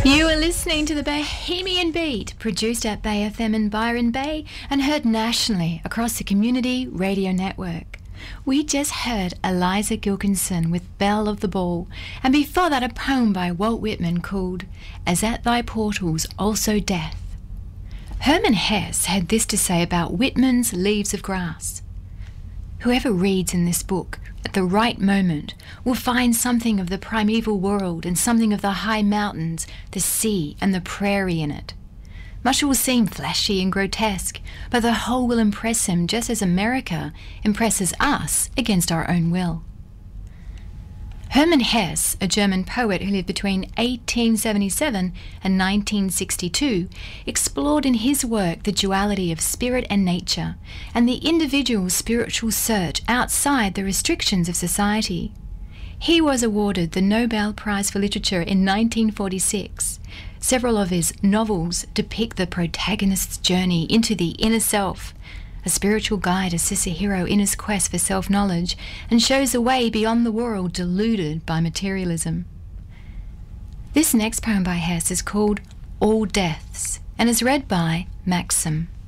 You are listening to the Bohemian Beat, produced at Bay FM in Byron Bay and heard nationally across the Community Radio Network. We just heard Eliza Gilkinson with Belle of the Ball, and before that a poem by Walt Whitman called As at Thy Portals Also Death. Hermann Hesse had this to say about Whitman's Leaves of Grass. Whoever reads in this book at the right moment will find something of the primeval world and something of the high mountains, the sea and the prairie in it. Much will seem flashy and grotesque, but the whole will impress him just as America impresses us against our own will. Hermann Hesse, a German poet who lived between 1877 and 1962, explored in his work the duality of spirit and nature and the individual's spiritual search outside the restrictions of society. He was awarded the Nobel Prize for Literature in 1946. Several of his novels depict the protagonist's journey into the inner self. A spiritual guide assists a hero in his quest for self-knowledge and shows a way beyond the world deluded by materialism. This next poem by Hesse is called All Deaths and is read by Maxim.